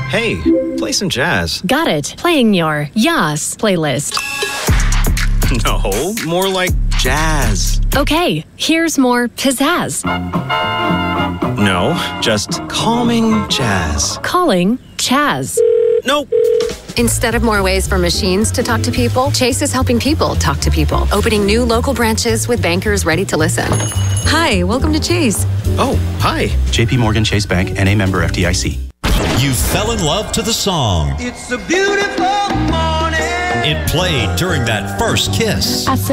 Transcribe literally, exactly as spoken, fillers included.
Hey, play some jazz. Got it. Playing your Yas playlist. No, more like jazz. Okay, here's more pizzazz. No, just calming jazz. Calling Chaz. Nope. Instead of more ways for machines to talk to people, Chase is helping people talk to people, opening new local branches with bankers ready to listen. Hi, welcome to Chase. Oh, hi. J P Morgan Chase Bank, N A member F D I C. You fell in love to the song. It's a beautiful morning. It played during that first kiss.